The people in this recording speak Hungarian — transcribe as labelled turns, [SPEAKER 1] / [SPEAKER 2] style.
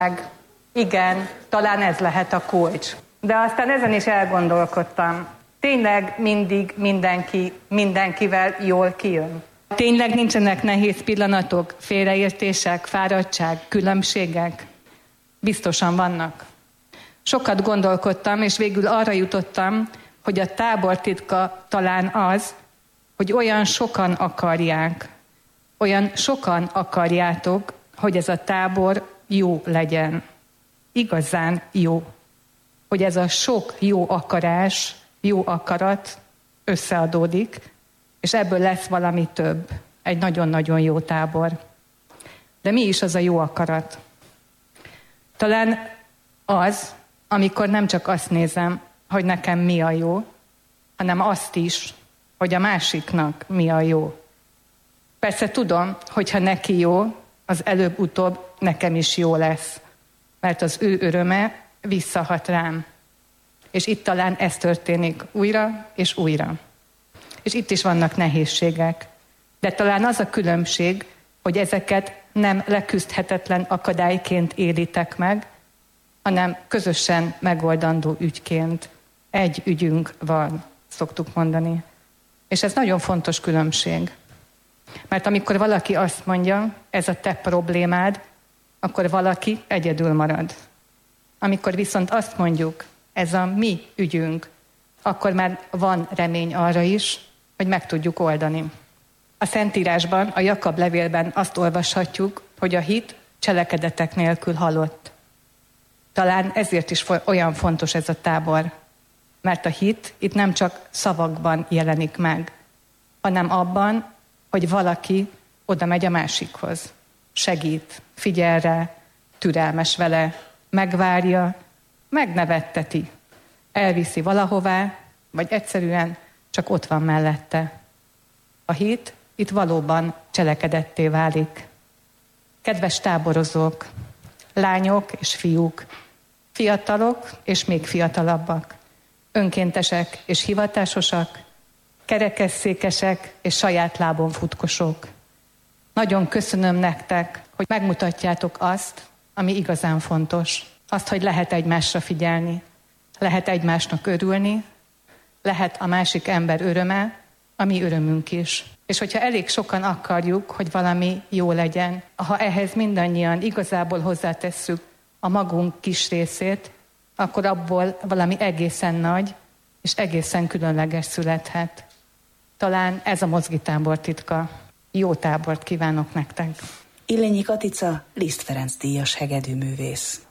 [SPEAKER 1] Igen, talán ez lehet a kulcs. De aztán ezen is elgondolkodtam. Tényleg mindig mindenki mindenkivel jól kijön? Tényleg nincsenek nehéz pillanatok, félreértések, fáradtság, különbségek? Biztosan vannak. Sokat gondolkodtam, és végül arra jutottam, hogy a tábor titka talán az, hogy olyan sokan akarjátok, hogy ez a tábor jó legyen. Igazán jó. Hogy ez a sok jó akarás, jó akarat összeadódik, és ebből lesz valami több. Egy nagyon-nagyon jó tábor. De mi is az a jó akarat? Talán az, amikor nem csak azt nézem, hogy nekem mi a jó, hanem azt is, hogy a másiknak mi a jó. Persze tudom, hogyha neki jó, az előbb-utóbb nekem is jó lesz, mert az ő öröme visszahat rám. És itt talán ez történik újra és újra. És itt is vannak nehézségek. De talán az a különbség, hogy ezeket nem leküzdhetetlen akadályként élitek meg, hanem közösen megoldandó ügyként. Egy ügyünk van, szoktuk mondani. És ez nagyon fontos különbség. Mert amikor valaki azt mondja, ez a te problémád, akkor valaki egyedül marad. Amikor viszont azt mondjuk, ez a mi ügyünk, akkor már van remény arra is, hogy meg tudjuk oldani. A Szentírásban, a Jakab levélben azt olvashatjuk, hogy a hit cselekedetek nélkül halott. Talán ezért is olyan fontos ez a tábor, mert a hit itt nem csak szavakban jelenik meg, hanem abban, hogy valaki oda megy a másikhoz, segít, figyel rá, türelmes vele, megvárja, megnevetteti, elviszi valahová, vagy egyszerűen csak ott van mellette. A hit itt valóban cselekedetté válik. Kedves táborozók, lányok és fiúk, fiatalok és még fiatalabbak, önkéntesek és hivatásosak, kerekesszékesek és saját lábon futkosók. Nagyon köszönöm nektek, hogy megmutatjátok azt, ami igazán fontos. Azt, hogy lehet egymásra figyelni, lehet egymásnak örülni, lehet a másik ember öröme, a mi örömünk is. És hogyha elég sokan akarjuk, hogy valami jó legyen, ha ehhez mindannyian igazából hozzátesszük a magunk kis részét, akkor abból valami egészen nagy és egészen különleges születhet. Talán ez a mozgitábor titka. Jó tábort kívánok nektek!
[SPEAKER 2] Illényi Katica, Liszt Ferenc díjas hegedűművész.